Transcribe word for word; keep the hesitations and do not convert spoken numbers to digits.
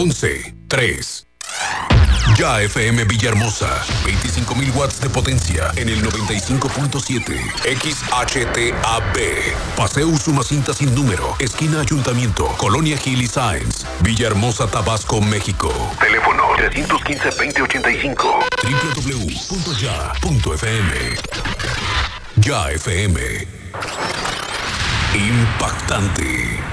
once, tres. Ya F M Villahermosa, veinticinco mil watts de potencia en el noventa y cinco punto siete. X H T A B. Paseo Usumacinta sin número, esquina Ayuntamiento, Colonia Gil y Sáenz, Villahermosa, Tabasco, México. Teléfono tres uno cinco, veinte ochenta y cinco. doble u doble u doble u punto ya punto f m. Ya F M. Impactante.